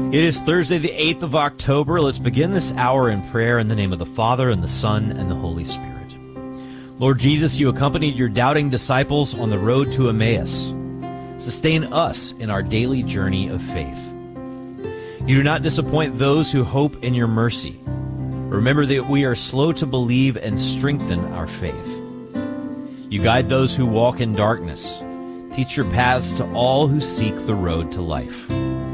It is Thursday, the 8th of October. Let's begin this hour in prayer in the name of the Father, and the Son, and the Holy Spirit. Lord Jesus, you accompanied your doubting disciples on the road to Emmaus. Sustain us in our daily journey of faith. You do not disappoint those who hope in your mercy. Remember that we are slow to believe and strengthen our faith. You guide those who walk in darkness. Teach your paths to all who seek the road to life.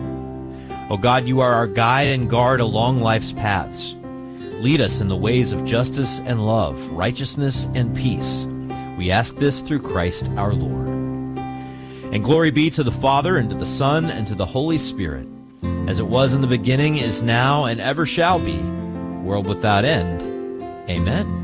O God, you are our guide and guard along life's paths. Lead us in the ways of justice and love, righteousness and peace. We ask this through Christ our Lord. And glory be to the Father, and to the Son, and to the Holy Spirit, as it was in the beginning, is now, and ever shall be, world without end. Amen.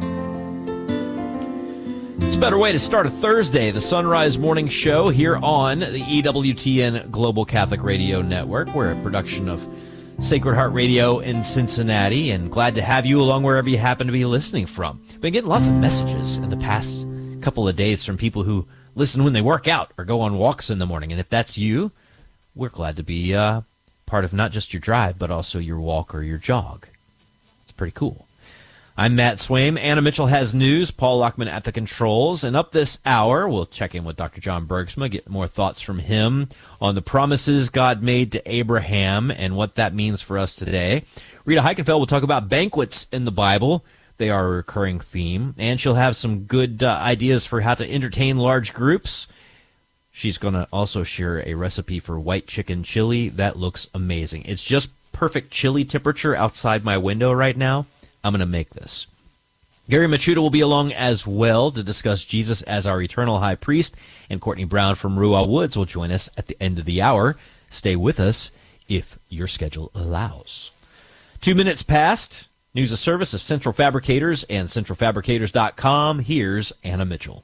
It's a better way to start a Thursday, the Sunrise Morning Show here on the EWTN Global Catholic Radio Network. We're a production of Sacred Heart Radio in Cincinnati, and glad to have you along wherever you happen to be listening from. Been getting lots of messages in the past couple of days from people who listen when they work out or go on walks in the morning. And if that's you, we're glad to be part of not just your drive, but also your walk or your jog. It's pretty cool. I'm Matt Swaim. Anna Mitchell has news. Paul Lockman at the controls. And up this hour, we'll check in with Dr. John Bergsma, get more thoughts from him on the promises God made to Abraham and what that means for us today. Rita Heikenfeld will talk about banquets in the Bible. They are a recurring theme. And she'll have some good ideas for how to entertain large groups. She's going to also share a recipe for white chicken chili. That looks amazing. It's just perfect chili temperature outside my window right now. I'm going to make this. Gary Machuda will be along as well to discuss Jesus as our eternal high priest, and Courtney Brown from Ruah Woods will join us at the end of the hour. Stay with us if your schedule allows. 2 minutes past. News of service of Central Fabricators and centralfabricators.com. Here's Anna Mitchell.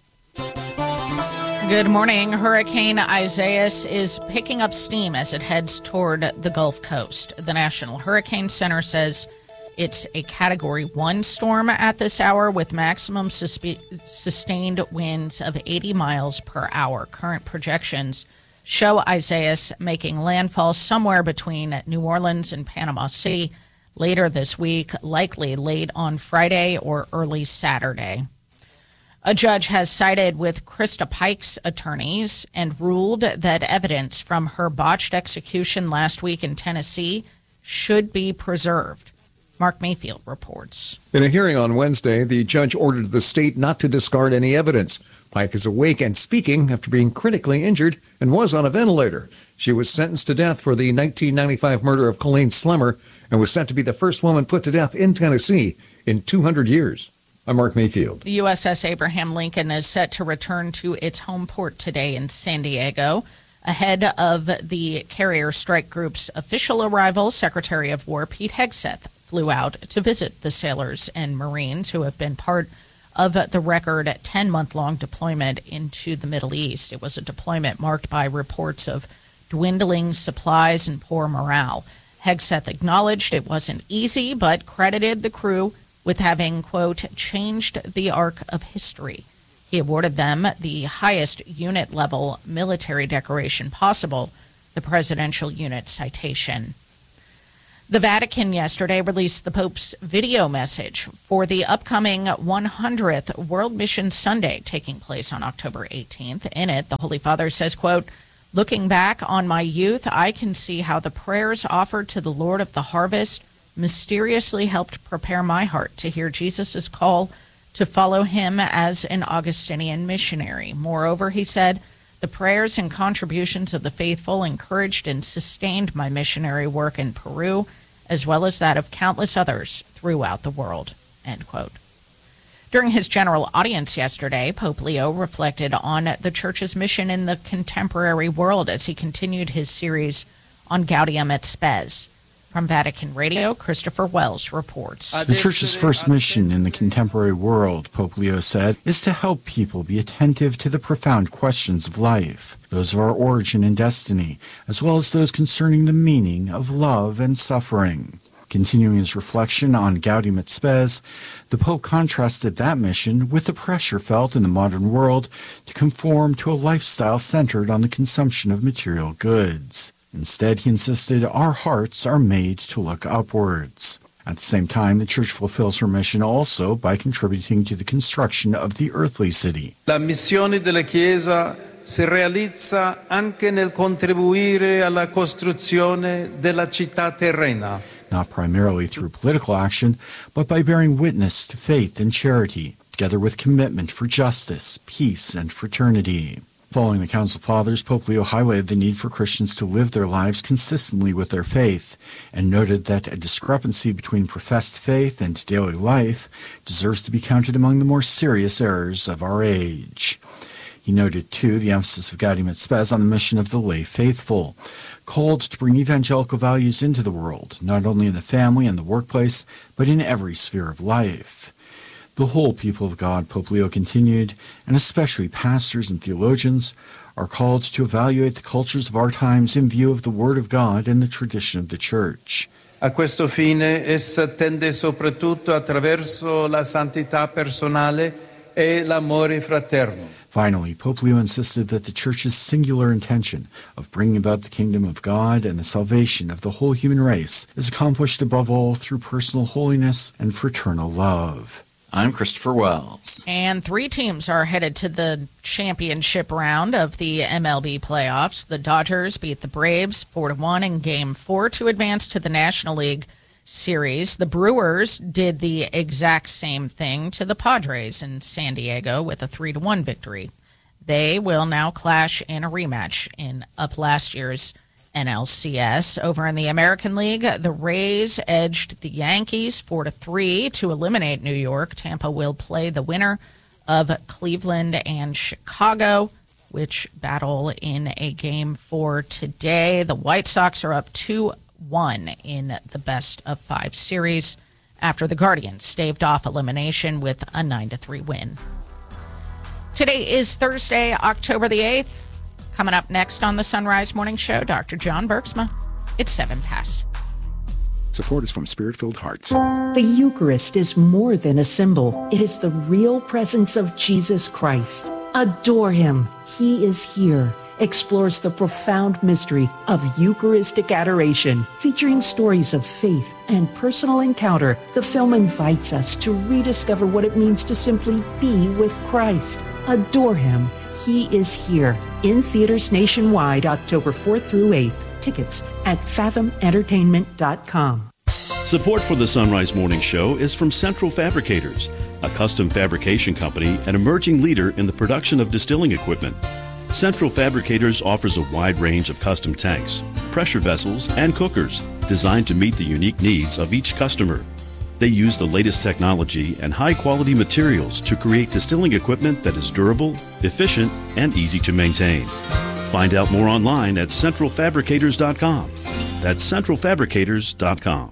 Good morning. Hurricane Isaias is picking up steam as it heads toward the Gulf Coast. The National Hurricane Center says it's a Category 1 storm at this hour with maximum sustained winds of 80 miles per hour. Current projections show Isaias making landfall somewhere between New Orleans and Panama City later this week, likely late on Friday or early Saturday. A judge has sided with Krista Pike's attorneys and ruled that evidence from her botched execution last week in Tennessee should be preserved. Mark Mayfield reports. In a hearing on Wednesday, the judge ordered the state not to discard any evidence. Pike is awake and speaking after being critically injured and was on a ventilator. She was sentenced to death for the 1995 murder of Colleen Slemmer and was set to be the first woman put to death in Tennessee in 200 years. I'm Mark Mayfield. The USS Abraham Lincoln is set to return to its home port today in San Diego. Ahead of the carrier strike group's official arrival, Secretary of War Pete Hegseth flew out to visit the sailors and Marines who have been part of the record 10-month-long deployment into the Middle East. It was a deployment marked by reports of dwindling supplies and poor morale. Hegseth acknowledged it wasn't easy, but credited the crew with having, quote, changed the arc of history. He awarded them the highest unit-level military decoration possible, the Presidential Unit Citation. The Vatican yesterday released the Pope's video message for the upcoming 100th World Mission Sunday taking place on October 18th. In it, the Holy Father says, quote, looking back on my youth, I can see how the prayers offered to the Lord of the harvest mysteriously helped prepare my heart to hear Jesus' call to follow him as an Augustinian missionary. Moreover, he said, the prayers and contributions of the faithful encouraged and sustained my missionary work in Peru, as well as that of countless others throughout the world, end quote. During his general audience yesterday, Pope Leo reflected on the Church's mission in the contemporary world as he continued his series on Gaudium et Spes. From Vatican Radio, Christopher Wells reports. The Church's first mission in the contemporary world, Pope Leo said, is to help people be attentive to the profound questions of life, those of our origin and destiny, as well as those concerning the meaning of love and suffering. Continuing his reflection on Gaudium et Spes, the Pope contrasted that mission with the pressure felt in the modern world to conform to a lifestyle centered on the consumption of material goods. Instead, he insisted our hearts are made to look upwards. At the same time, the Church fulfills her mission also by contributing to the construction of the earthly city. La missione della Chiesa si realizza anche nel contribuire alla costruzione della città terrena. Not primarily through political action, but by bearing witness to faith and charity, together with commitment for justice, peace, and fraternity. Following the Council Fathers, Pope Leo highlighted the need for Christians to live their lives consistently with their faith, and noted that a discrepancy between professed faith and daily life deserves to be counted among the more serious errors of our age. He noted, too, the emphasis of Gaudium et Spes on the mission of the lay faithful, called to bring evangelical values into the world, not only in the family and the workplace, but in every sphere of life. The whole people of God, Pope Leo continued, and especially pastors and theologians, are called to evaluate the cultures of our times in view of the Word of God and the tradition of the Church. A questo fine essa tende soprattutto attraverso la santità personale e l'amore fraterno. Finally, Pope Leo insisted that the Church's singular intention of bringing about the kingdom of God and the salvation of the whole human race is accomplished above all through personal holiness and fraternal love. I'm Christopher Wells. And 3 teams are headed to the championship round of the MLB playoffs. The Dodgers beat the Braves 4-1 in Game 4 to advance to the National League Series. The Brewers did the exact same thing to the Padres in San Diego with a 3-1 victory. They will now clash in a rematch of last year's NLCS. Over in the American League, the Rays edged the Yankees 4-3 to eliminate New York. Tampa will play the winner of Cleveland and Chicago, which battle in a Game 4 today. The White Sox are up 2-1 in the best-of-5 series after the Guardians staved off elimination with a 9-3 win. Today is Thursday, October the 8th. Coming up next on the Sunrise Morning Show, Dr. John Bergsma. It's 7 past. Support is from Spirit-Filled Hearts. The Eucharist is more than a symbol. It is the real presence of Jesus Christ. Adore him. He is here. Explores the profound mystery of Eucharistic adoration. Featuring stories of faith and personal encounter, the film invites us to rediscover what it means to simply be with Christ. Adore him. He is here. In theaters nationwide, October 4th through 8th. Tickets at fathomentertainment.com. Support for the Sunrise Morning Show is from Central Fabricators, a custom fabrication company and emerging leader in the production of distilling equipment. Central Fabricators offers a wide range of custom tanks, pressure vessels, and cookers designed to meet the unique needs of each customer. They use the latest technology and high-quality materials to create distilling equipment that is durable, efficient, and easy to maintain. Find out more online at centralfabricators.com. That's centralfabricators.com.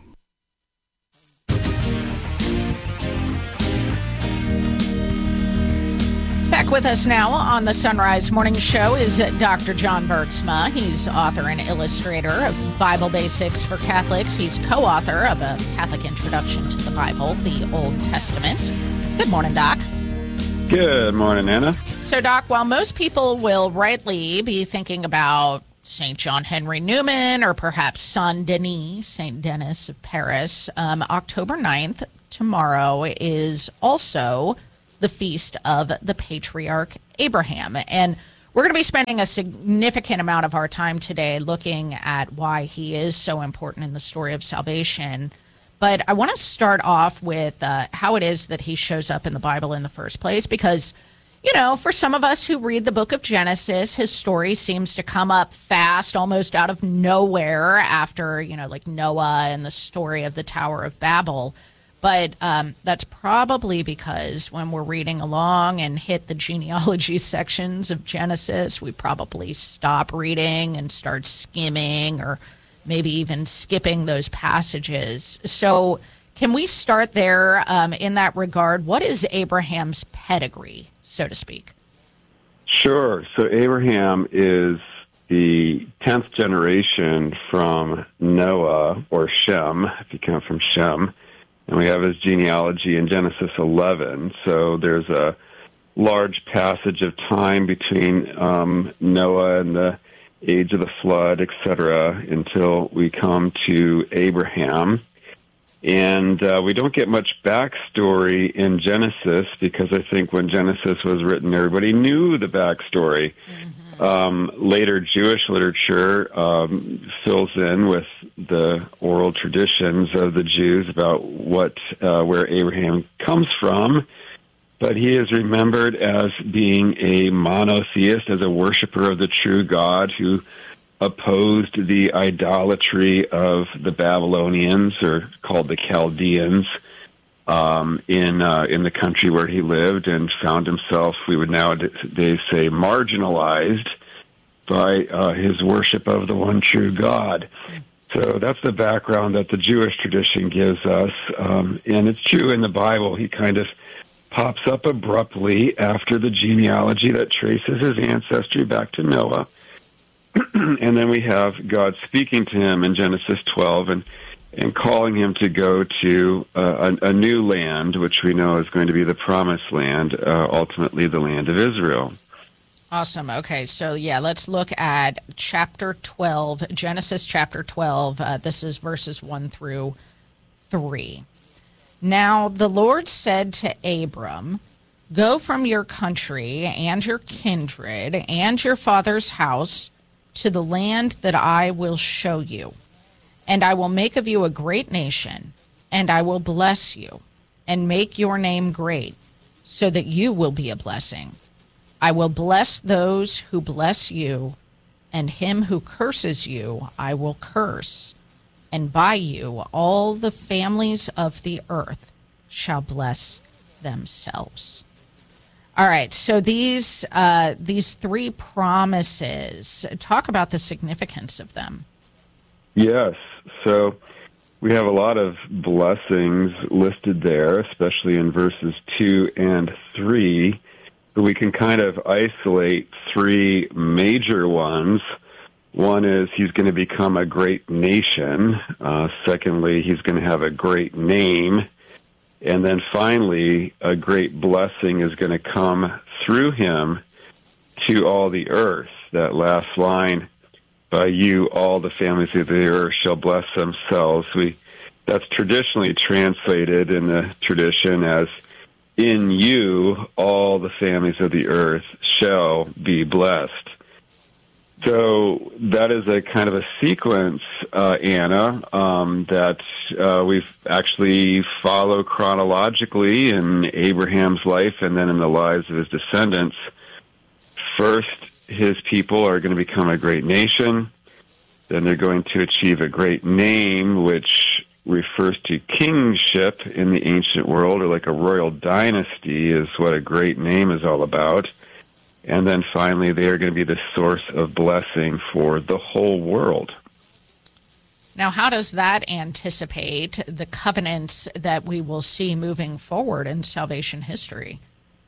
Back with us now on the Sunrise Morning Show is Dr. John Bergsma. He's author and illustrator of Bible Basics for Catholics. He's co-author of A Catholic Introduction to the Bible, the Old Testament. Good morning, Doc. Good morning, Anna. So, Doc, while most people will rightly be thinking about St. John Henry Newman or perhaps Saint Denis, St. Denis of Paris, October 9th, tomorrow, is also the feast of the patriarch Abraham. And we're going to be spending a significant amount of our time today looking at why he is so important in the story of salvation. But I want to start off with how it is that he shows up in the Bible in the first place, because, you know, for some of us who read the book of Genesis, his story seems to come up fast, almost out of nowhere after, you know, like Noah and the story of the Tower of Babel. But that's probably because when we're reading along and hit the genealogy sections of Genesis, we probably stop reading and start skimming or maybe even skipping those passages. So can we start there in that regard? What is Abraham's pedigree, so to speak? Sure. So Abraham is the 10th generation from Noah, or Shem, if you count from Shem. And we have his genealogy in Genesis 11. So there's a large passage of time between Noah and the age of the flood, etc., until we come to Abraham. And we don't get much backstory in Genesis because I think when Genesis was written, everybody knew the backstory. Later Jewish literature fills in with the oral traditions of the Jews about where Abraham comes from. But he is remembered as being a monotheist, as a worshiper of the true God who opposed the idolatry of the Babylonians, or called the Chaldeans, in the country where he lived, and found himself, we would nowadays say, marginalized by his worship of the one true God. So that's the background that the Jewish tradition gives us, and it's true in the Bible. He kind of pops up abruptly after the genealogy that traces his ancestry back to Noah. And then we have God speaking to him in Genesis 12 and calling him to go to a new land, which we know is going to be the Promised Land, ultimately the land of Israel. Awesome. Okay, so let's look at chapter 12, Genesis chapter 12. This is verses 1 through 3. Now the Lord said to Abram, "Go from your country and your kindred and your father's house to the land that I will show you. And I will make of you a great nation, and I will bless you, and make your name great, so that you will be a blessing. I will bless those who bless you, and him who curses you I will curse. And by you all the families of the earth shall bless themselves." All right, so these three promises, talk about the significance of them. Yes, so we have a lot of blessings listed there, especially in verses 2 and 3. But we can kind of isolate three major ones. One is he's going to become a great nation. Secondly, he's going to have a great name. And then finally, a great blessing is going to come through him to all the earth. That last line, by you all the families of the earth shall bless themselves. That's traditionally translated in the tradition as, in you all the families of the earth shall be blessed. So that is a kind of a sequence, Anna, that we actually follow chronologically in Abraham's life and then in the lives of his descendants. First, his people are going to become a great nation. Then they're going to achieve a great name, which refers to kingship in the ancient world, or like a royal dynasty is what a great name is all about. And then finally, they are going to be the source of blessing for the whole world. Now, how does that anticipate the covenants that we will see moving forward in salvation history?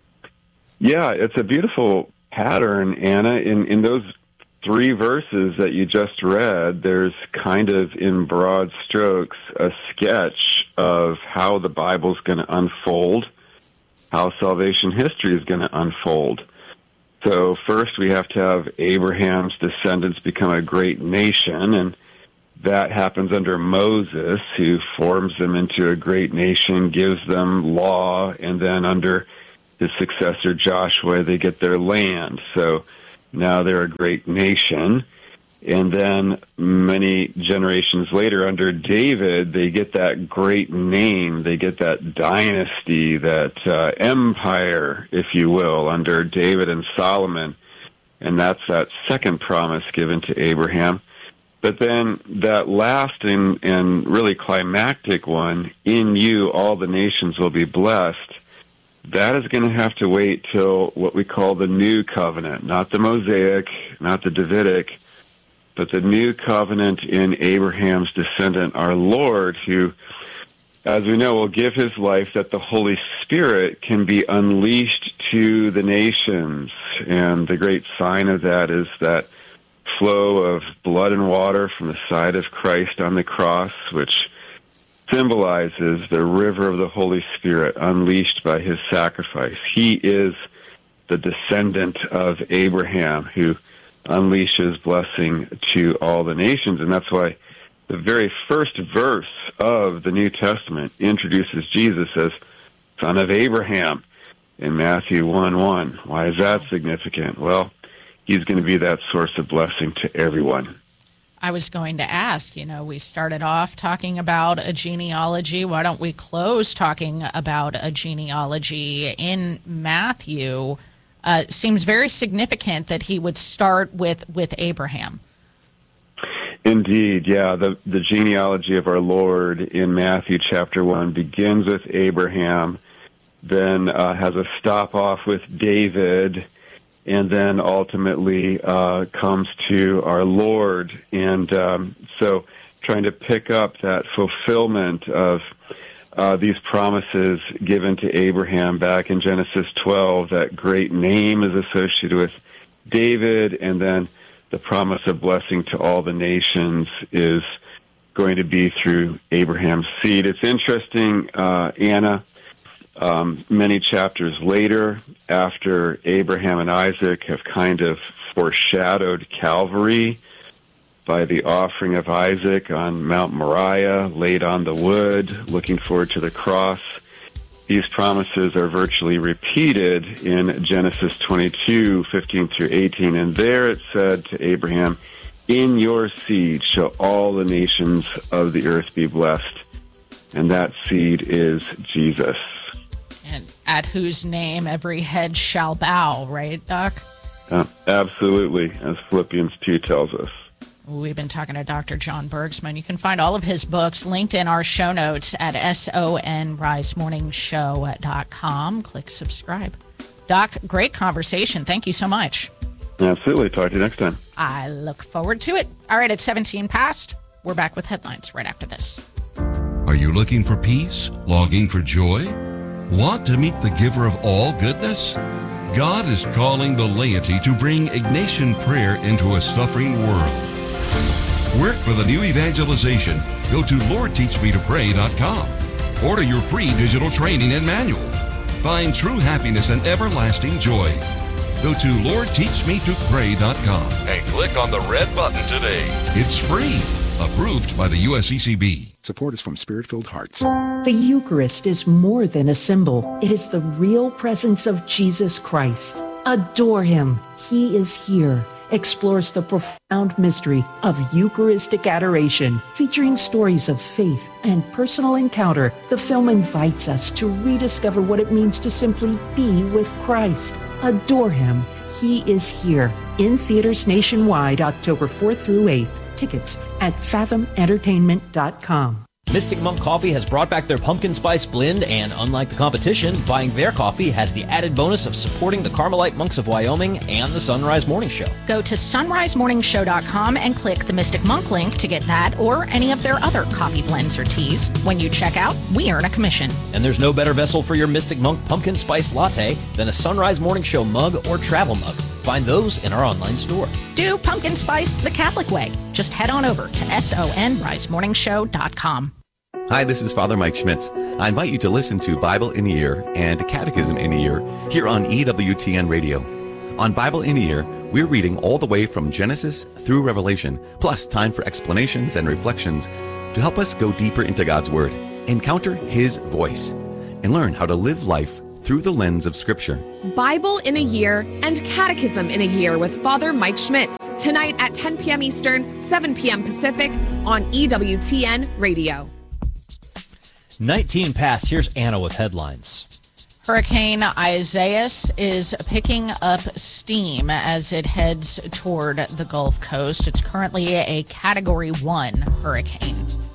Yeah, it's a beautiful pattern, Anna. In those three verses that you just read, there's kind of, in broad strokes, a sketch of how the Bible's going to unfold, how salvation history is going to unfold. So first we have to have Abraham's descendants become a great nation, and that happens under Moses, who forms them into a great nation, gives them law, and then under his successor Joshua, they get their land. So now they're a great nation. And then many generations later, under David, they get that great name. They get that dynasty, that empire, if you will, under David and Solomon. And that's that second promise given to Abraham. But then that last and really climactic one, in you all the nations will be blessed, that is going to have to wait till what we call the new covenant, not the Mosaic, not the Davidic, but the new covenant in Abraham's descendant, our Lord, who, as we know, will give his life that the Holy Spirit can be unleashed to the nations. And the great sign of that is that flow of blood and water from the side of Christ on the cross, which symbolizes the river of the Holy Spirit unleashed by his sacrifice. He is the descendant of Abraham who unleashes blessing to all the nations. And that's why the very first verse of the New Testament introduces Jesus as son of Abraham in Matthew 1:1. Why is that significant? Well, he's going to be that source of blessing to everyone. I was going to ask, we started off talking about a genealogy. Why don't we close talking about a genealogy in Matthew? Seems very significant that he would start with Abraham. Indeed, yeah. The genealogy of our Lord in Matthew chapter 1 begins with Abraham, then has a stop off with David, and then ultimately comes to our Lord. And so trying to pick up that fulfillment of these promises given to Abraham back in Genesis 12, that great name is associated with David, and then the promise of blessing to all the nations is going to be through Abraham's seed. It's interesting, Anna, many chapters later, after Abraham and Isaac have kind of foreshadowed Calvary by the offering of Isaac on Mount Moriah, laid on the wood, looking forward to the cross, these promises are virtually repeated in Genesis 22:15 through 18. And there it said to Abraham, in your seed shall all the nations of the earth be blessed. And that seed is Jesus. And at whose name every head shall bow, right, Doc? Absolutely, as Philippians 2 tells us. We've been talking to Dr. John Bergsman. You can find all of his books linked in our show notes at sonrisemorningshow.com. Click subscribe. Doc, great conversation. Thank you so much. Absolutely. Talk to you next time. I look forward to it. All right, it's 17 past. We're back with headlines right after this. Are you looking for peace? Longing for joy? Want to meet the giver of all goodness? God is calling the laity to bring Ignatian prayer into a suffering world. Work for the new evangelization. Go to LordTeachMeToPray.com. Order your free digital training and manual. Find true happiness and everlasting joy. Go to LordTeachMeToPray.com and click on the red button today. It's free. Approved by the USCCB. Support is from Spirit-Filled Hearts. The Eucharist is more than a symbol. It is the real presence of Jesus Christ. Adore him. He is here. Explores the profound mystery of Eucharistic adoration. Featuring stories of faith and personal encounter, the film invites us to rediscover what it means to simply be with Christ. Adore him. He is here. In theaters nationwide, October 4th through 8th. Tickets at fathomentertainment.com. Mystic Monk Coffee has brought back their pumpkin spice blend, and unlike the competition, buying their coffee has the added bonus of supporting the Carmelite Monks of Wyoming and the Sunrise Morning Show. Go to sonrisemorningshow.com and click the Mystic Monk link to get that or any of their other coffee blends or teas. When you check out, we earn a commission. And there's no better vessel for your Mystic Monk pumpkin spice latte than a Sunrise Morning Show mug or travel mug. Find those in our online store. Do pumpkin spice the Catholic way. Just head on over to sonrisemorningshow.com. Hi, this is Father Mike Schmitz. I invite you to listen to Bible in a Year and Catechism in a Year here on EWTN Radio. On Bible in a Year, we're reading all the way from Genesis through Revelation, plus time for explanations and reflections to help us go deeper into God's Word, encounter His voice, and learn how to live life through the lens of Scripture. Bible in a Year and Catechism in a Year with Father Mike Schmitz, tonight at 10 p.m. Eastern, 7 p.m. Pacific on EWTN Radio. 19 past. Here's Anna with headlines. Hurricane Isaias is picking up steam as it heads toward the Gulf Coast. It's currently a Category 1 hurricane.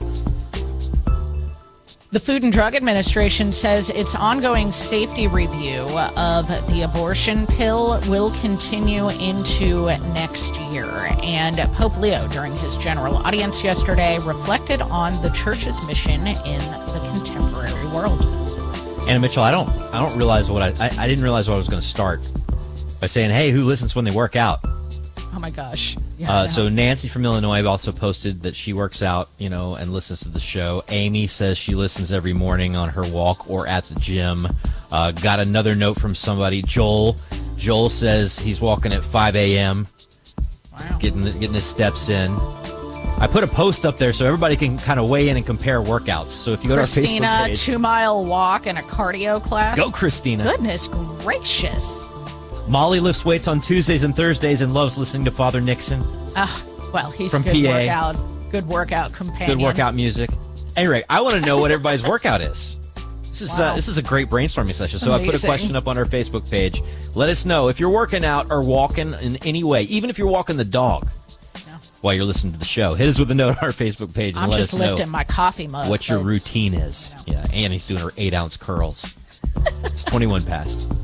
The Food and Drug Administration says its ongoing safety review of the abortion pill will continue into next year. And Pope Leo, during his general audience yesterday, reflected on the church's mission in the contemporary world. Anna Mitchell, I don't realize what I didn't realize what I was going to start by saying, hey, who listens when they work out? Oh my gosh. Yeah, so Nancy from Illinois also posted that she works out, and listens to the show. Amy says she listens every morning on her walk or at the gym. Got another note from somebody. Joel says he's walking at 5 a.m. getting his steps in. I put a post up there so everybody can kind of weigh in and compare workouts. So if you go to our Facebook page, 2-mile walk and a cardio class. Go, Christina. Goodness gracious. Molly lifts weights on Tuesdays and Thursdays and loves listening to Father Nixon. Well, he's from a good PA. Good workout companion. Good workout music. Anyway, I want to know what everybody's workout is. This is a great brainstorming session. So I put a question up on our Facebook page. Let us know if you're working out or walking in any way, even if you're walking the dog while you're listening to the show. Hit us with a note on our Facebook page and I'm let just us know lifting my coffee mug. what your routine is. Yeah, Annie's doing her 8-ounce curls. It's 21 past.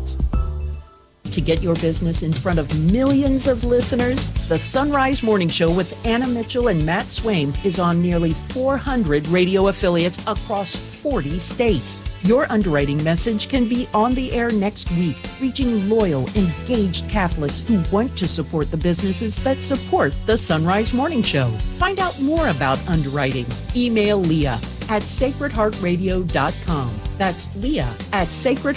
To get your business in front of millions of listeners, the Sunrise Morning Show with Anna Mitchell and Matt Swaim is on nearly 400 radio affiliates across 40 states. Your underwriting message can be on the air next week, reaching loyal, engaged Catholics who want to support the businesses that support the Sunrise Morning Show. Find out more about underwriting. Email Leah at sacredheartradio.com. That's Leah at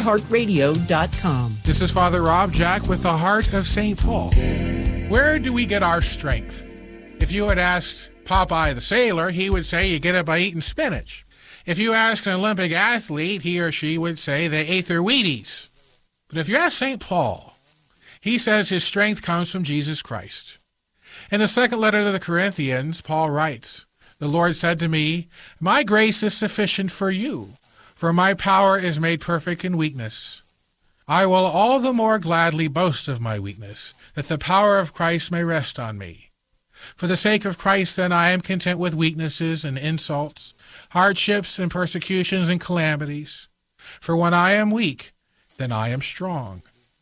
sacredheartradio.com. This is Father Rob Jack with the Heart of St. Paul. Where do we get our strength? If you had asked Popeye the sailor, he would say you get it by eating spinach. If you ask an Olympic athlete, he or she would say they ate their Wheaties. But if you ask St. Paul, he says his strength comes from Jesus Christ. In the second letter to the Corinthians, Paul writes, "The Lord said to me, my grace is sufficient for you, for my power is made perfect in weakness. I will all the more gladly boast of my weakness, that the power of Christ may rest on me. For the sake of Christ, then, I am content with weaknesses and insults, hardships and persecutions and calamities. For when I am weak, then I am strong."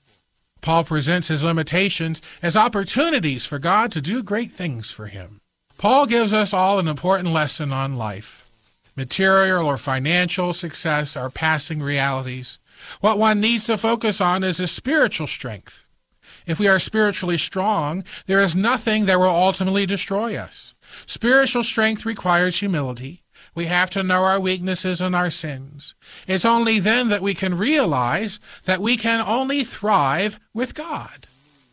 Paul presents his limitations as opportunities for God to do great things for him. Paul gives us all an important lesson on life. Material or financial success are passing realities. What one needs to focus on is his spiritual strength. If we are spiritually strong, there is nothing that will ultimately destroy us. Spiritual strength requires humility. We have to know our weaknesses and our sins. It's only then that we can realize that we can only thrive with God.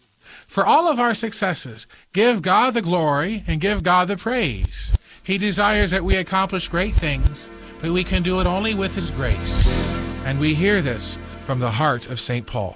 For all of our successes, give God the glory and give God the praise. He desires that we accomplish great things, but we can do it only with His grace. And we hear this from the heart of St. Paul.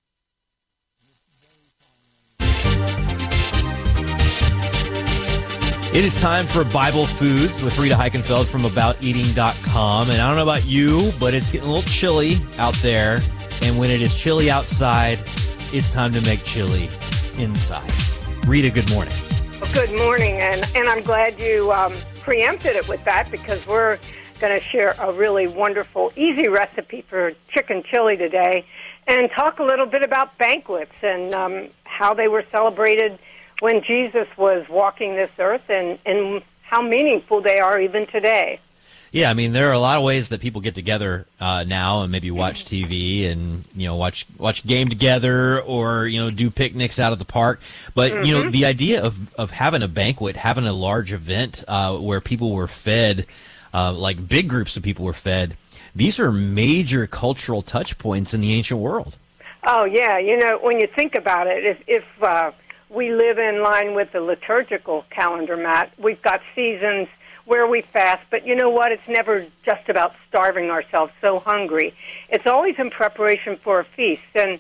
It is time for Bible Foods with Rita Heikenfeld from AboutEating.com. And I don't know about you, but it's getting a little chilly out there. And when it is chilly outside, it's time to make chili inside. Rita, good morning. Well, good morning. And I'm glad you preempted it with that, because we're going to share a really wonderful, easy recipe for chicken chili today and talk a little bit about banquets and how they were celebrated when Jesus was walking this earth, and how meaningful they are even today. Yeah, I mean, there are a lot of ways that people get together now and maybe watch TV and, watch game together or, do picnics out at the park. But, the idea of having a banquet, having a large event where people were fed, like big groups of people were fed, these are major cultural touch points in the ancient world. Oh, yeah. When you think about it, if we live in line with the liturgical calendar, Matt, we've got seasons where we fast, but you know what? It's never just about starving ourselves so hungry. It's always in preparation for a feast. And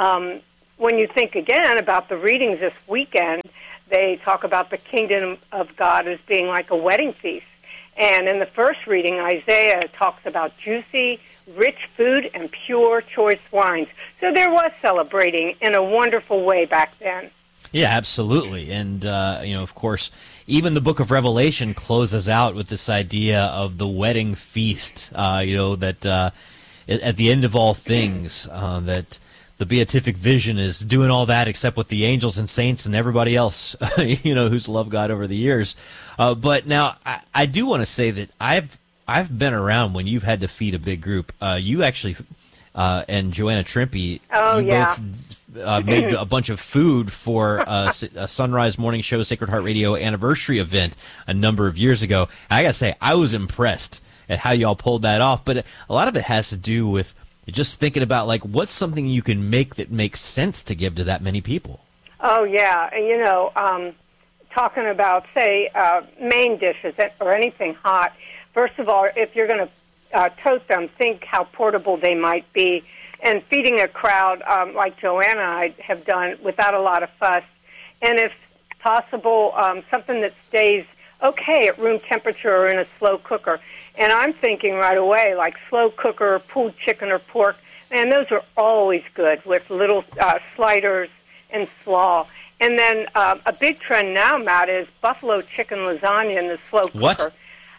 when you think again about the readings this weekend, they talk about the kingdom of God as being like a wedding feast. And in the first reading, Isaiah talks about juicy, rich food and pure, choice wines. So there was celebrating in a wonderful way back then. Yeah, absolutely. And, of course, even the book of Revelation closes out with this idea of the wedding feast, that at the end of all things, that the beatific vision is doing all that except with the angels and saints and everybody else, who's loved God over the years. But now I do want to say that I've been around when you've had to feed a big group. You actually, and Joanna Trimpe, both made a bunch of food for a Sunrise Morning Show Sacred Heart Radio anniversary event a number of years ago. And I got to say, I was impressed at how y'all pulled that off. But a lot of it has to do with just thinking about, what's something you can make that makes sense to give to that many people? Oh, yeah. And, talking about, say, main dishes or anything hot, first of all, if you're going to tote them, think how portable they might be. And feeding a crowd like Joanna and I have done without a lot of fuss. And if possible, something that stays okay at room temperature or in a slow cooker. And I'm thinking right away, like slow cooker, pulled chicken or pork. And those are always good with little sliders and slaw. And then a big trend now, Matt, is buffalo chicken lasagna in the slow cooker. What?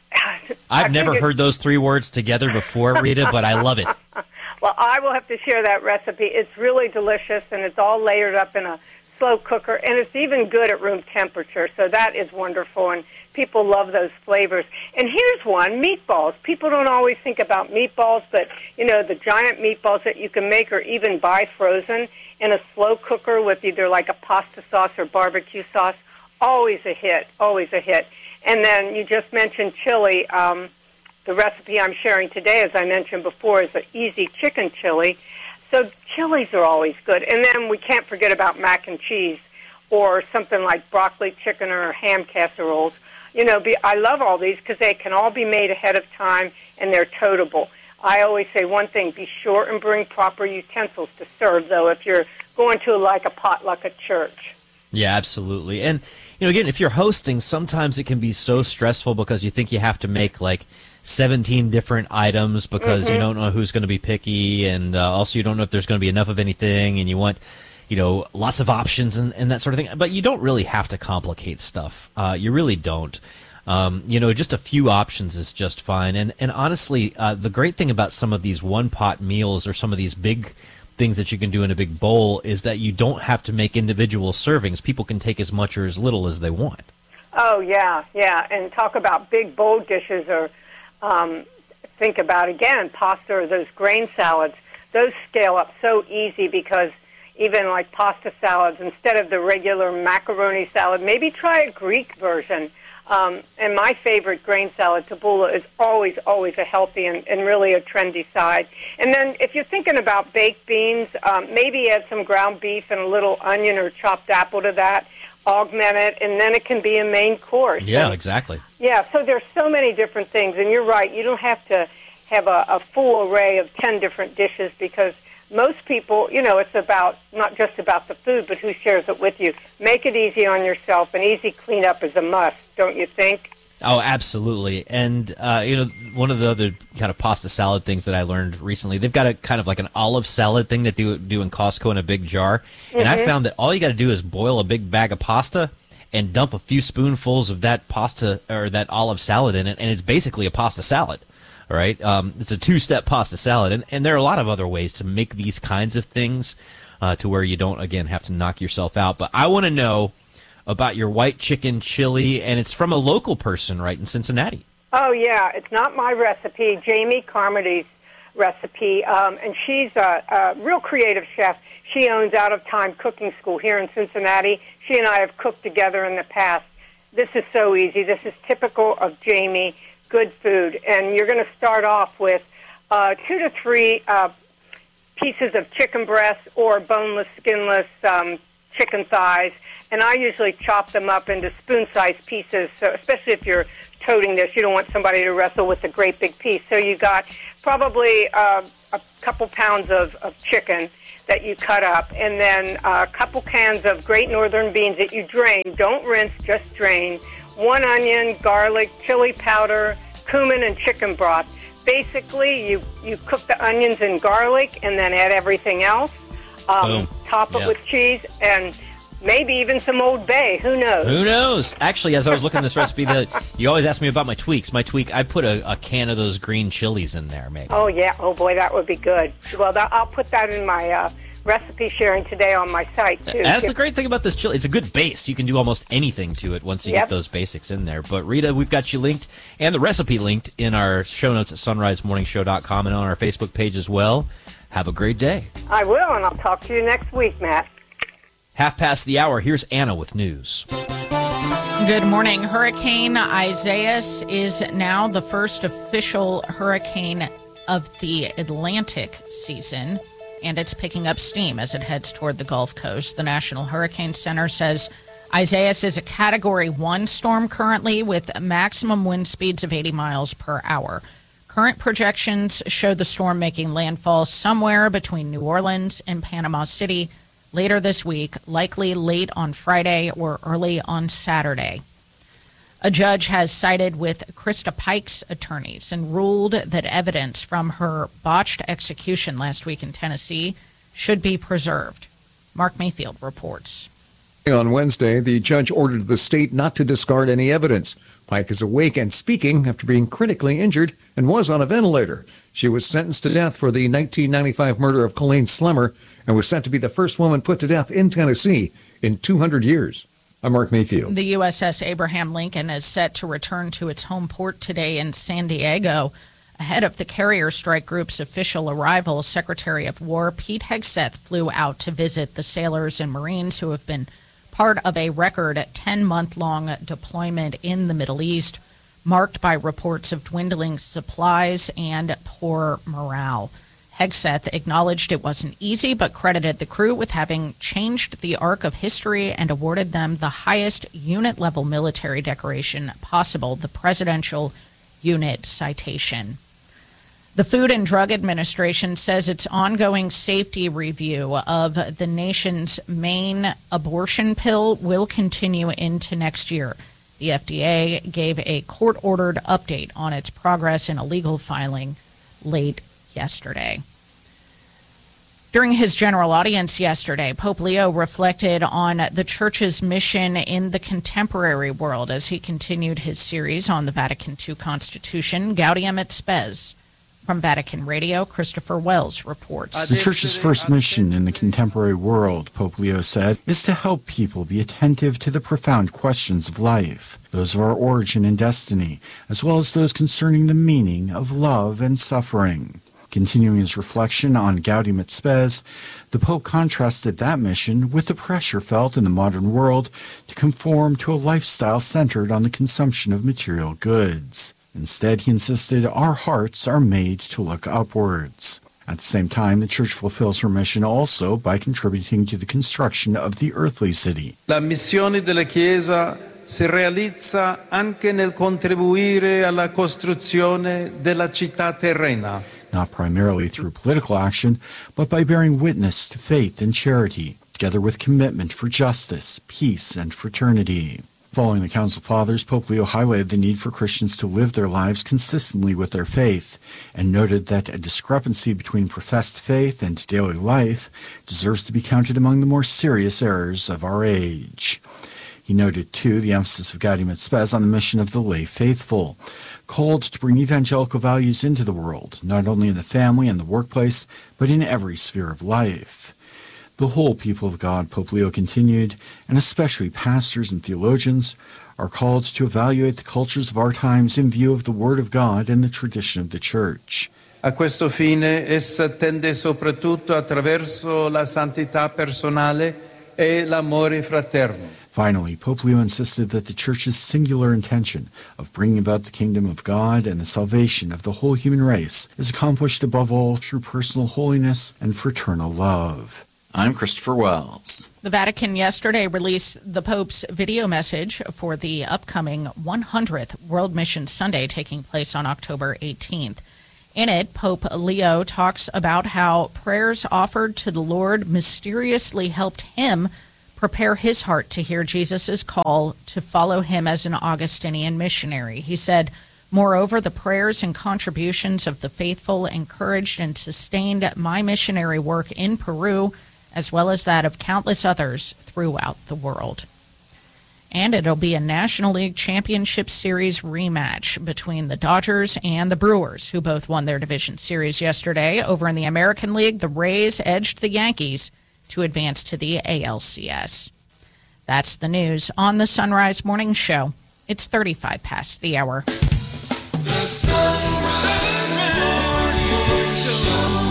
I've never heard those three words together before, Rita, but I love it. Well, I will have to share that recipe. It's really delicious, and it's all layered up in a slow cooker, and it's even good at room temperature, so that is wonderful, and people love those flavors. And here's one, meatballs. People don't always think about meatballs, but, the giant meatballs that you can make or even buy frozen in a slow cooker with either like a pasta sauce or barbecue sauce, always a hit, always a hit. And then you just mentioned chili. The recipe I'm sharing today, as I mentioned before, is an easy chicken chili. So chilies are always good. And then we can't forget about mac and cheese or something like broccoli chicken or ham casseroles. I love all these because they can all be made ahead of time and they're toteable. I always say one thing, be sure and bring proper utensils to serve, though, if you're going to like a potluck at church. Yeah, absolutely. And, again, if you're hosting, sometimes it can be so stressful because you think you have to make like 17 different items because you don't know who's going to be picky, and also you don't know if there's going to be enough of anything, and you want, lots of options and that sort of thing. But you don't really have to complicate stuff. You really don't. Just a few options is just fine. And honestly, the great thing about some of these one-pot meals or some of these big things that you can do in a big bowl is that you don't have to make individual servings. People can take as much or as little as they want. Oh, yeah. And talk about big bowl dishes or think about, again, pasta or those grain salads. Those scale up so easy because even like pasta salads, instead of the regular macaroni salad, maybe try a Greek version. And my favorite grain salad, tabbouleh, is always a healthy and really a trendy side. And then if you're thinking about baked beans, maybe add some ground beef and a little onion or chopped apple to that, augment it, and then it can be a main course. Yeah, and, exactly. Yeah, so there's so many different things. And you're right, you don't have to have a full array of 10 different dishes because most people, it's about not just about the food, but who shares it with you. Make it easy on yourself, and easy cleanup is a must, don't you think? Oh, absolutely. And, one of the other kind of pasta salad things that I learned recently, they've got a kind of like an olive salad thing that they do in Costco in a big jar. And I found that all you got to do is boil a big bag of pasta and dump a few spoonfuls of that pasta or that olive salad in it, and it's basically a pasta salad. All right, it's a two-step pasta salad, and there are a lot of other ways to make these kinds of things to where you don't, again, have to knock yourself out. But I want to know about your white chicken chili, and it's from a local person right in Cincinnati. Oh, yeah, it's not my recipe, Jamie Carmody's recipe, and she's a real creative chef. She owns Out of Time Cooking School here in Cincinnati. She and I have cooked together in the past. This is so easy. This is typical of Jamie. Good food, and you're going to start off with 2 to 3 pieces of chicken breast or boneless, skinless chicken thighs, and I usually chop them up into spoon-sized pieces, so especially if you're toting this, you don't want somebody to wrestle with a great big piece. So you got probably a couple pounds of chicken that you cut up, and then a couple cans of Great Northern beans that you drain. Don't rinse, just drain. 1 onion, garlic, chili powder, cumin, and chicken broth. Basically, you cook the onions and garlic and then add everything else. Top it with cheese and maybe even some Old Bay. Who knows? Who knows? Actually, as I was looking at this recipe, you always ask me about my tweaks. My tweak, I put a can of those green chilies in there, maybe. Oh, yeah. Oh, boy, that would be good. Well, I'll put that in my recipe sharing today on my site, too. That's the great thing about this chili. It's a good base. You can do almost anything to it once you get those basics in there. But, Rita, we've got you linked and the recipe linked in our show notes at sunrisemorningshow.com and on our Facebook page as well. Have a great day. I will, and I'll talk to you next week, Matt. 1:30. Here's Anna with news. Good morning. Hurricane Isaias is now the first official hurricane of the Atlantic season. and it's picking up steam as it heads toward the Gulf Coast. The National Hurricane Center says Isaias is a Category 1 storm currently with maximum wind speeds of 80 miles per hour. Current projections show the storm making landfall somewhere between New Orleans and Panama City later this week, likely late on Friday or early on Saturday. A judge has sided with Krista Pike's attorneys and ruled that evidence from her botched execution last week in Tennessee should be preserved. Mark Mayfield reports. On Wednesday, the judge ordered the state not to discard any evidence. Pike is awake and speaking after being critically injured and was on a ventilator. She was sentenced to death for the 1995 murder of Colleen Slemmer and was set to be the first woman put to death in Tennessee in 200 years. I'm Mark Mayfield. The USS Abraham Lincoln is set to return to its home port today in San Diego. Ahead of the carrier strike group's official arrival, Secretary of War Pete Hegseth flew out to visit the sailors and Marines who have been part of a record 10-month-long deployment in the Middle East, marked by reports of dwindling supplies and poor morale. Hegseth acknowledged it wasn't easy, but credited the crew with having changed the arc of history and awarded them the highest unit-level military decoration possible, the Presidential Unit Citation. The Food and Drug Administration says its ongoing safety review of the nation's main abortion pill will continue into next year. The FDA gave a court-ordered update on its progress in a legal filing late yesterday. During his general audience yesterday, Pope Leo reflected on the Church's mission in the contemporary world as he continued his series on the Vatican II Constitution, Gaudium et Spes. From Vatican Radio, Christopher Wells reports. The Church's first mission in the contemporary world, Pope Leo said, is to help people be attentive to the profound questions of life, those of our origin and destiny, as well as those concerning the meaning of love and suffering. Continuing his reflection on Gaudium et Spes, the Pope contrasted that mission with the pressure felt in the modern world to conform to a lifestyle centered on the consumption of material goods. Instead, he insisted our hearts are made to look upwards. At the same time, the Church fulfills her mission also by contributing to the construction of the earthly city. La missione della Chiesa si realizza anche nel contribuire alla costruzione della città terrena. Not primarily through political action, but by bearing witness to faith and charity, together with commitment for justice, peace, and fraternity. Following the Council Fathers, Pope Leo highlighted the need for Christians to live their lives consistently with their faith, and noted that a discrepancy between professed faith and daily life deserves to be counted among the more serious errors of our age. He noted, too, the emphasis of Gaudium et Spes on the mission of the lay faithful, called to bring evangelical values into the world, not only in the family and the workplace, but in every sphere of life. The whole people of God, Pope Leo continued, and especially pastors and theologians, are called to evaluate the cultures of our times in view of the Word of God and the tradition of the Church. A questo fine, essa tende soprattutto attraverso la santità personale e l'amore fraterno. Finally, Pope Leo insisted that the Church's singular intention of bringing about the kingdom of God and the salvation of the whole human race is accomplished above all through personal holiness and fraternal love. I'm Christopher Wells. The Vatican yesterday released the Pope's video message for the upcoming 100th World Mission Sunday taking place on October 18th. In it, Pope Leo talks about how prayers offered to the Lord mysteriously helped him prepare his heart to hear Jesus' call to follow him as an Augustinian missionary. He said, moreover, the prayers and contributions of the faithful encouraged and sustained my missionary work in Peru, as well as that of countless others throughout the world. And it'll be a National League Championship Series rematch between the Dodgers and the Brewers, who both won their division series yesterday. Over in the American League, the Rays edged the Yankees to advance to the ALCS. That's the news on the Sunrise Morning Show. It's 35 past the hour. The Sunrise Morning Show.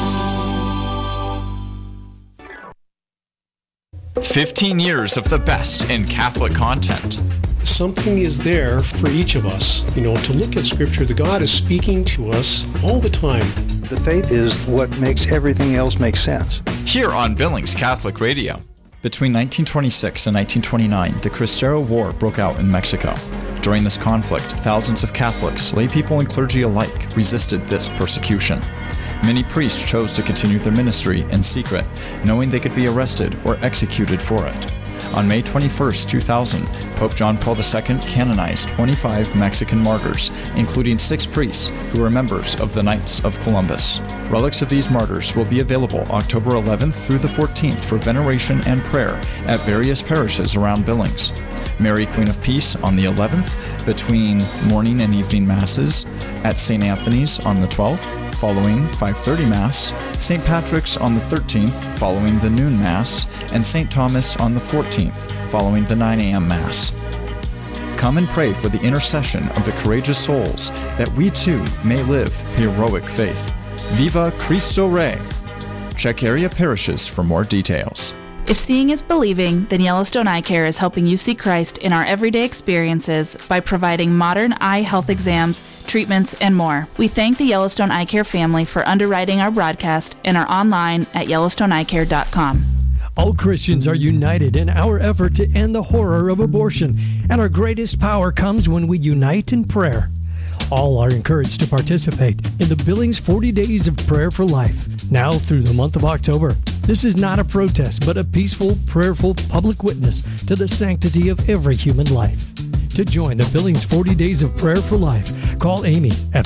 15 years of the best in Catholic content. Something is there for each of us, to look at Scripture. That God is speaking to us all the time. The faith is what makes everything else make sense. Here on Billings Catholic Radio. Between 1926 and 1929, the Cristero War broke out in Mexico. During this conflict, thousands of Catholics, lay people and clergy alike, resisted this persecution. Many priests chose to continue their ministry in secret, knowing they could be arrested or executed for it. On May 21, 2000, Pope John Paul II canonized 25 Mexican martyrs, including 6 priests who were members of the Knights of Columbus. Relics of these martyrs will be available October 11th through the 14th for veneration and prayer at various parishes around Billings. Mary, Queen of Peace on the 11th, between morning and evening masses, at St. Anthony's on the 12th, following 5:30 Mass, St. Patrick's on the 13th, following the noon Mass, and St. Thomas on the 14th, following the 9 a.m. Mass. Come and pray for the intercession of the courageous souls, that we too may live heroic faith. Viva Cristo Rey! Check area parishes for more details. If seeing is believing, then Yellowstone Eye Care is helping you see Christ in our everyday experiences by providing modern eye health exams, treatments, and more. We thank the Yellowstone Eye Care family for underwriting our broadcast and are online at YellowstoneEyeCare.com. All Christians are united in our effort to end the horror of abortion, and our greatest power comes when we unite in prayer. All are encouraged to participate in the Billings 40 Days of Prayer for Life, now through the month of October. This is not a protest, but a peaceful, prayerful public witness to the sanctity of every human life. To join the Billings 40 Days of Prayer for Life, call Amy at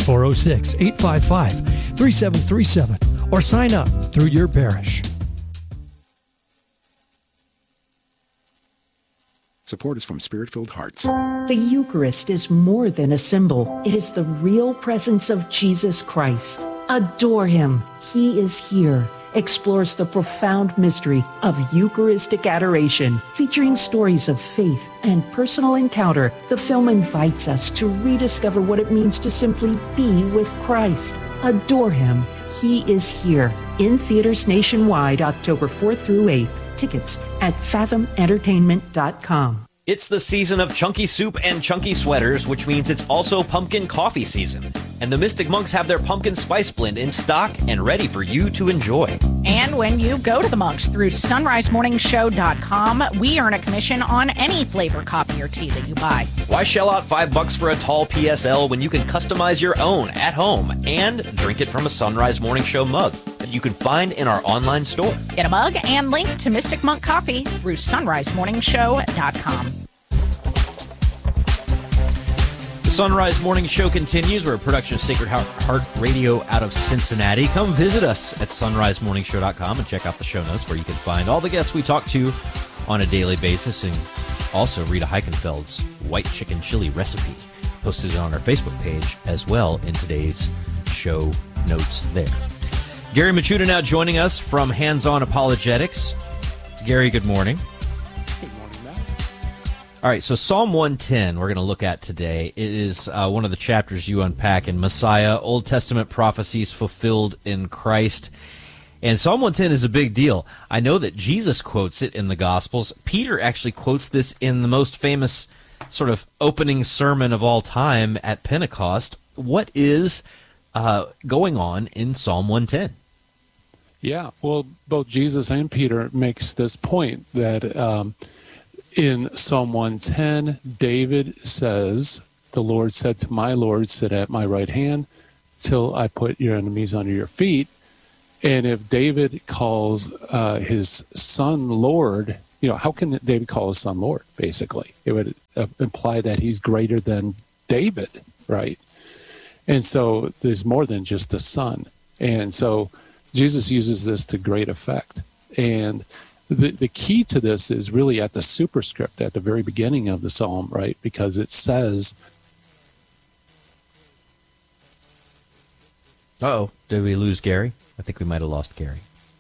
406-855-3737 or sign up through your parish. Support is from Spirit-Filled Hearts. The Eucharist is more than a symbol. It is the real presence of Jesus Christ. Adore him. He is here. Explores the profound mystery of Eucharistic adoration. Featuring stories of faith and personal encounter, the film invites us to rediscover what it means to simply be with Christ. Adore him. He is here. In theaters nationwide, October 4th through 8th. Tickets at fathomentertainment.com. It's the season of chunky soup and chunky sweaters, which means it's also pumpkin coffee season. And the Mystic Monks have their pumpkin spice blend in stock and ready for you to enjoy. And when you go to the Monks through sunrisemorningshow.com, we earn a commission on any flavor coffee or tea that you buy. Why shell out $5 for a tall PSL when you can customize your own at home and drink it from a Sunrise Morning Show mug that you can find in our online store? Get a mug and link to Mystic Monk Coffee through sunrisemorningshow.com. The Sunrise Morning Show continues. We're a production of Sacred Heart Radio out of Cincinnati. Come visit us at sunrisemorningshow.com and check out the show notes where you can find all the guests we talk to on a daily basis, and also Rita Heichenfeld's white chicken chili recipe posted on our Facebook page as well in today's show notes there. Gary Machuda now joining us from Hands On Apologetics. Gary, good morning. All right, so Psalm 110 we're going to look at today. It is one of the chapters you unpack in Messiah, Old Testament prophecies fulfilled in Christ. And Psalm 110 is a big deal. I know that Jesus quotes it in the Gospels. Peter actually quotes this in the most famous sort of opening sermon of all time at Pentecost. What is going on in Psalm 110? Yeah, well, both Jesus and Peter makes this point that in Psalm 110, David says, "The Lord said to my Lord, sit at my right hand till I put your enemies under your feet." And if David calls his son Lord, how can David call his son Lord, basically? It would imply that he's greater than David, right? And so there's more than just a son. And so Jesus uses this to great effect. And the key to this is really at the superscript at the very beginning of the psalm, right? Because it says... Uh-oh, did we lose Gary? I think we might have lost Gary.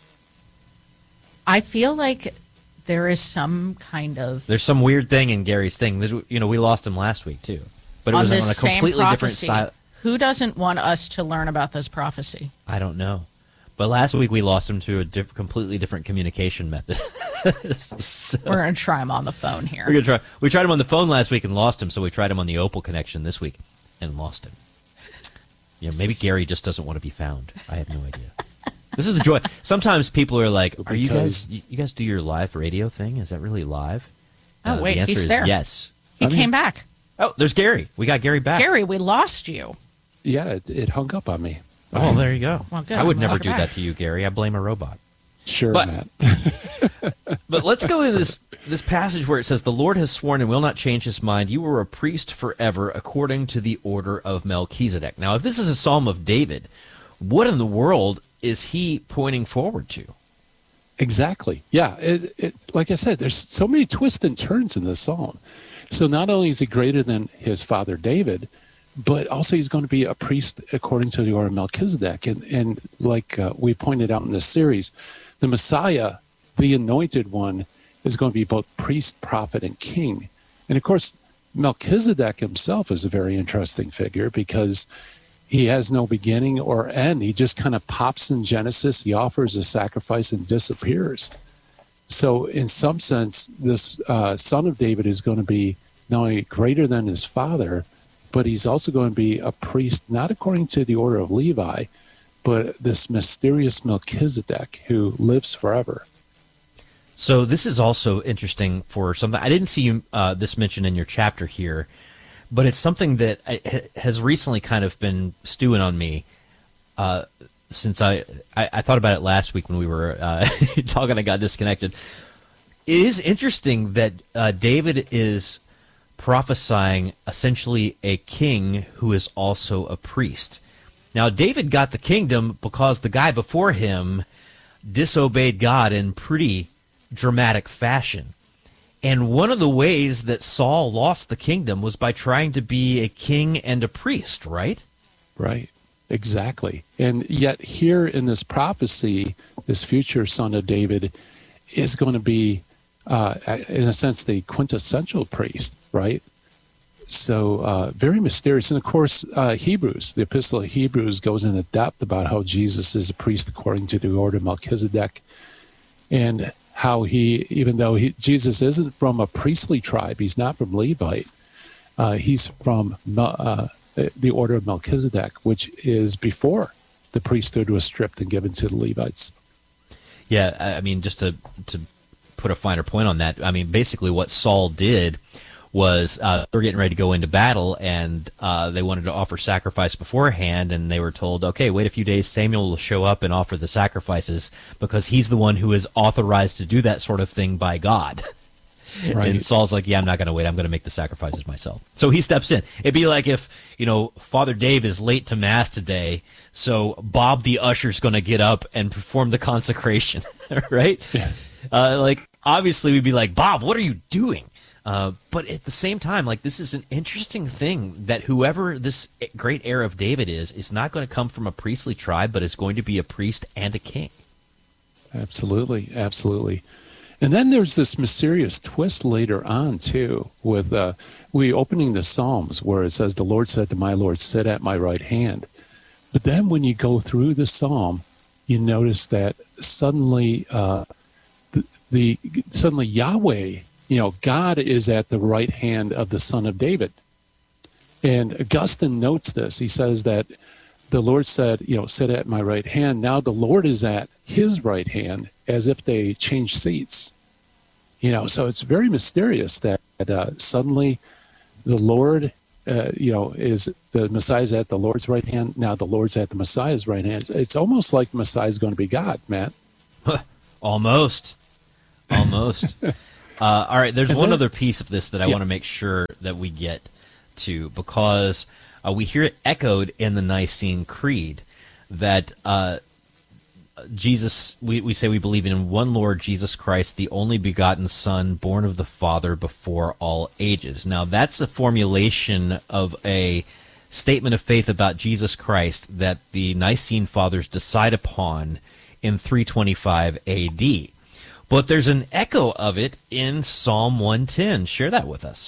I feel like there is some kind of... There's some weird thing in Gary's thing. We lost him last week, too. But it was on a completely different style. Who doesn't want us to learn about this prophecy? I don't know. But last week we lost him to a completely different communication method. So, we're going to try him on the phone here. We tried him on the phone last week and lost him, so we tried him on the Opal connection this week and lost him. Maybe Gary just doesn't want to be found. I have no idea. This is the joy. Sometimes people are like, "Are you guys do your live radio thing? Is that really live?" Oh, wait, the answer he's is there. yes. He came back. Oh, there's Gary. We got Gary back. Gary, we lost you. Yeah, it hung up on me. Oh, there you go. Well, good. I would never Welcome do back. that to you, Gary. I blame a robot. Sure, Matt. But let's go into this passage where it says, "The Lord has sworn and will not change his mind. You are a priest forever according to the order of Melchizedek." Now, if this is a Psalm of David, what in the world is he pointing forward to? Exactly. Yeah. Like I said, there's so many twists and turns in this psalm. So not only is he greater than his father David, but also he's going to be a priest according to the order of Melchizedek. And like we pointed out in this series, the Messiah, the anointed one, is going to be both priest, prophet, and king. And of course, Melchizedek himself is a very interesting figure because he has no beginning or end. He just kind of pops in Genesis. He offers a sacrifice and disappears. So in some sense, this son of David is going to be not only greater than his father, but he's also going to be a priest, not according to the order of Levi, but this mysterious Melchizedek who lives forever. So this is also interesting for something. I didn't see this mentioned in your chapter here, but it's something that has recently kind of been stewing on me since I thought about it last week when we were talking. I got disconnected. It is interesting that David is prophesying essentially a king who is also a priest. Now, David got the kingdom because the guy before him disobeyed God in pretty dramatic fashion. And one of the ways that Saul lost the kingdom was by trying to be a king and a priest, right? Right, exactly. And yet here in this prophecy, this future son of David is going to be, in a sense, the quintessential priest, right? So very mysterious. And of course, Hebrews, the Epistle of Hebrews goes into depth about how Jesus is a priest according to the order of Melchizedek, and how he, even though Jesus isn't from a priestly tribe, he's not from Levite, he's from the order of Melchizedek, which is before the priesthood was stripped and given to the Levites. Yeah, I mean, just to put a finer point on that, I mean, basically what Saul did was they were getting ready to go into battle, and they wanted to offer sacrifice beforehand, and they were told, okay, wait a few days, Samuel will show up and offer the sacrifices because he's the one who is authorized to do that sort of thing by God. Right. And Saul's like, yeah, I'm not going to wait. I'm going to make the sacrifices myself. So he steps in. It'd be like if, Father Dave is late to Mass today, so Bob the usher's going to get up and perform the consecration, right? Yeah. Obviously we'd be like, Bob, what are you doing? But at the same time, this is an interesting thing that whoever this great heir of David is not going to come from a priestly tribe, but is going to be a priest and a king. Absolutely, absolutely. And then there's this mysterious twist later on, too, with we opening the Psalms where it says, the Lord said to my Lord, sit at my right hand. But then when you go through the Psalm, you notice that suddenly suddenly Yahweh, God is at the right hand of the Son of David. And Augustine notes this. He says that the Lord said, sit at my right hand. Now the Lord is at his right hand, as if they changed seats. So it's very mysterious that suddenly the Lord, is the Messiah's at the Lord's right hand. Now the Lord's at the Messiah's right hand. It's almost like the Messiah is going to be God, Matt. Almost. All right, there's one other piece of this that I want to make sure that we get to, because we hear it echoed in the Nicene Creed that Jesus, we say we believe in one Lord Jesus Christ, the only begotten Son, born of the Father before all ages. Now, that's a formulation of a statement of faith about Jesus Christ that the Nicene Fathers decide upon in 325 A.D., but there's an echo of it in Psalm 110. Share that with us.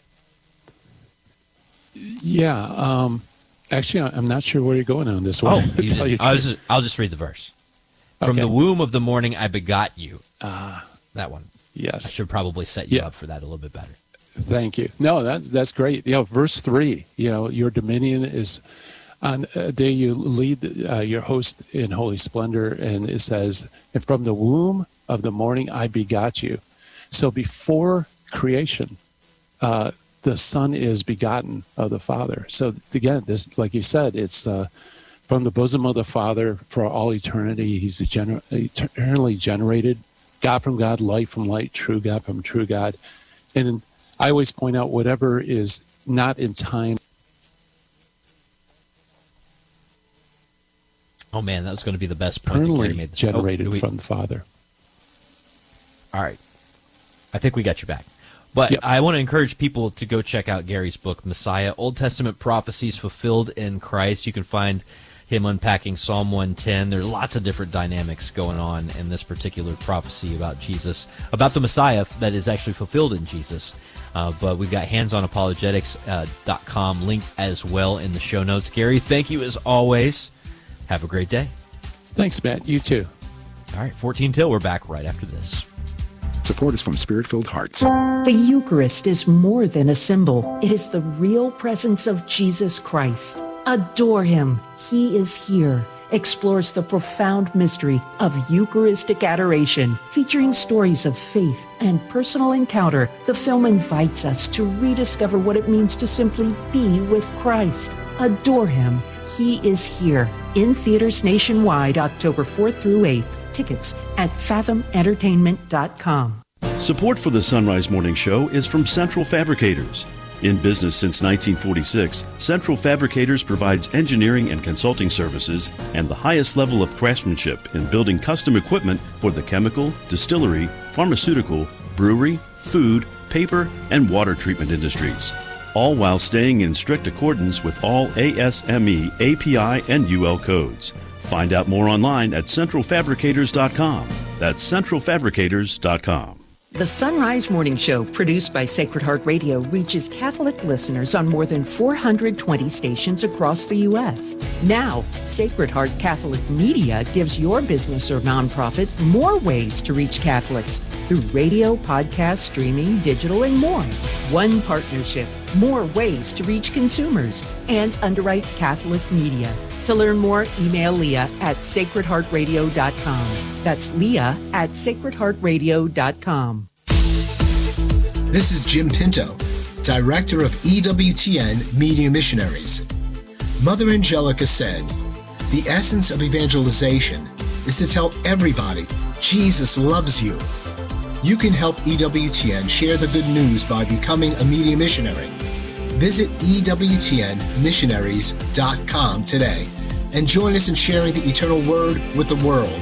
Yeah. Actually, I'm not sure where you're going on this one. I'll just read the verse. From the womb of the morning I begot you. That one. Yes. I should probably set you up for that a little bit better. Thank you. No, that's great. Verse 3, your dominion is On a day you lead your host in holy splendor, and it says, and from the womb of the morning I begot you. So before creation, the Son is begotten of the Father. So again, this, like you said, it's from the bosom of the Father for all eternity. He's eternally generated, God from God, light from light, true God from true God. And I always point out whatever is not in time. Oh man, that was going to be the best point that Gary Eternally made. generated from the Father. All right. I think we got you back. But I want to encourage people to go check out Gary's book, Messiah, Old Testament Prophecies Fulfilled in Christ. You can find him unpacking Psalm 110. There's lots of different dynamics going on in this particular prophecy about Jesus, about the Messiah that is actually fulfilled in Jesus. But we've got handsonapologetics.com linked as well in the show notes. Gary, thank you as always. Have a great day. Thanks, Matt. You too. All right, 14 till. We're back right after this. Support is from Spirit-Filled Hearts. The Eucharist is more than a symbol. It is the real presence of Jesus Christ. Adore him. He is here. Explores the profound mystery of Eucharistic adoration, featuring stories of faith and personal encounter. The film invites us to rediscover what it means to simply be with Christ. Adore him. He is here. In theaters nationwide, October 4th through 8th. Tickets at fathomentertainment.com. Support for the Sunrise Morning Show is from Central Fabricators. In business since 1946, Central Fabricators provides engineering and consulting services and the highest level of craftsmanship in building custom equipment for the chemical, distillery, pharmaceutical, brewery, food, paper, and water treatment industries, all while staying in strict accordance with all ASME, API, and UL codes. Find out more online at centralfabricators.com. That's centralfabricators.com. The Sunrise Morning Show, produced by Sacred Heart Radio, reaches Catholic listeners on more than 420 stations across the U.S. Now, Sacred Heart Catholic Media gives your business or nonprofit more ways to reach Catholics through radio, podcast, streaming, digital, and more. One partnership, more ways to reach consumers, and underwrite Catholic media. To learn more, email Leah at sacredheartradio.com. That's Leah at sacredheartradio.com. This is Jim Pinto, Director of EWTN Media Missionaries. Mother Angelica said, "The essence of evangelization is to tell everybody Jesus loves you." You can help EWTN share the good news by becoming a media missionary. Visit EWTNmissionaries.com today and join us in sharing the eternal word with the world.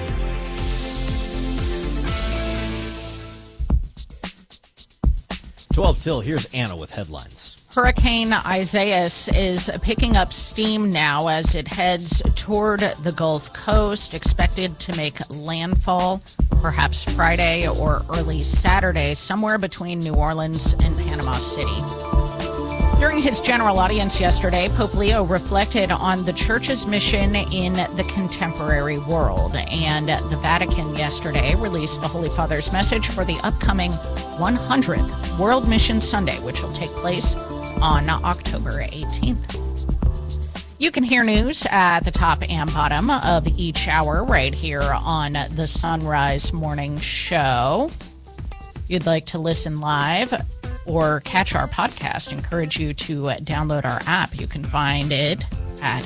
Till, here's Anna with headlines. Hurricane Isaias is picking up steam now as it heads toward the Gulf Coast, expected to make landfall perhaps Friday or early Saturday, somewhere between New Orleans and Panama City. During his general audience yesterday, Pope Leo reflected on the Church's mission in the contemporary world, and the Vatican yesterday released the Holy Father's message for the upcoming 100th World Mission Sunday, which will take place on October 18th. You can hear news at the top and bottom of each hour right here on the Sunrise Morning Show. If you'd like to listen live or catch our podcast, encourage you to download our app. You can find it at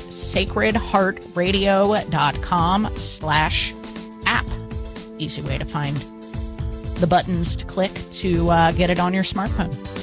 sacredheartradio.com/app. Easy way to find the buttons to click to get it on your smartphone.